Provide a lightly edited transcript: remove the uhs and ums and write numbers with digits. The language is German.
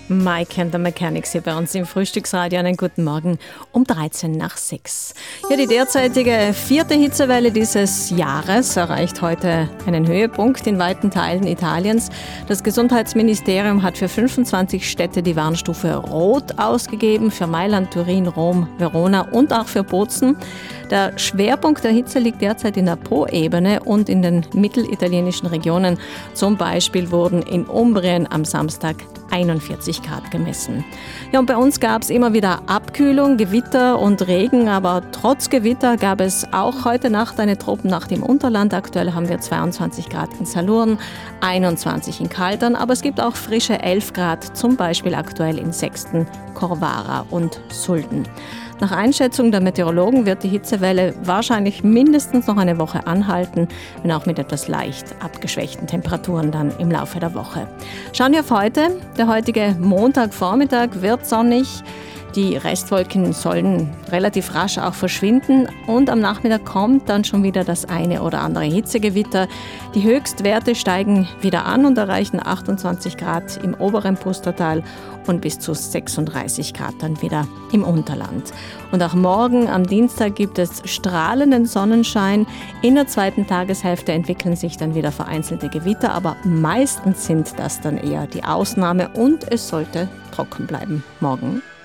Mike and the Mechanics hier bei uns im Frühstücksradio. Einen guten Morgen um 13 nach 6. Ja, die derzeitige 4. Hitzewelle dieses Jahres erreicht heute einen Höhepunkt in weiten Teilen Italiens. Das Gesundheitsministerium hat für 25 Städte die Warnstufe Rot ausgegeben, für Mailand, Turin, Rom, Verona und auch für Bozen. Der Schwerpunkt der Hitze liegt derzeit in der Po-Ebene und in den mittelitalienischen Regionen. Zum Beispiel wurden in Umbrien am Samstag 41 Grad gemessen. Ja, und bei uns gab es immer wieder Abkühlung, Gewitter und Regen, aber trotz Gewitter gab es auch heute Nacht eine Tropennacht im Unterland. Aktuell haben wir 22 Grad in Salurn, 21 in Kaldern, aber es gibt auch frische 11 Grad, zum Beispiel aktuell in Sexten, Corvara und Sulden. Nach Einschätzung der Meteorologen wird die Hitzewelle wahrscheinlich mindestens noch eine Woche anhalten, wenn auch mit etwas leicht abgeschwächten Temperaturen dann im Laufe der Woche. Schauen wir auf heute. Der heutige Montagvormittag wird sonnig. Die Restwolken sollen relativ rasch auch verschwinden und am Nachmittag kommt dann schon wieder das eine oder andere Hitzegewitter. Die Höchstwerte steigen wieder an und erreichen 28 Grad im oberen Pustertal und bis zu 36 Grad dann wieder im Unterland. Und auch morgen am Dienstag gibt es strahlenden Sonnenschein. In der zweiten Tageshälfte entwickeln sich dann wieder vereinzelte Gewitter, aber meistens sind das dann eher die Ausnahme und es sollte trocken bleiben morgen.